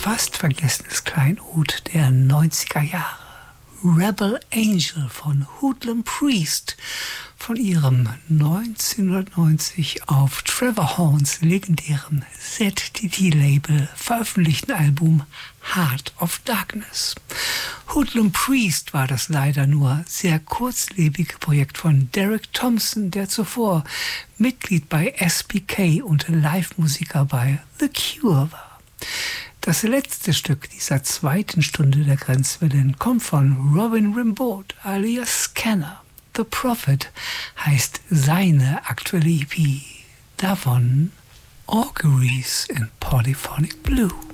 fast vergessenes Kleinod der 90er Jahre. Rebel Angel von Hoodlum Priest von ihrem 1990 auf Trevor Horns legendärem ZTT-Label veröffentlichten Album Heart of Darkness. Hoodlum Priest war das leider nur sehr kurzlebige Projekt von Derek Thompson, der zuvor Mitglied bei SPK und Live-Musiker bei The Cure war. Das letzte Stück dieser zweiten Stunde der Grenzwellen kommt von Robin Rimbaud alias Scanner. The Prophet heißt seine aktuelle EP. Davon Auguries in Polyphonic Blue.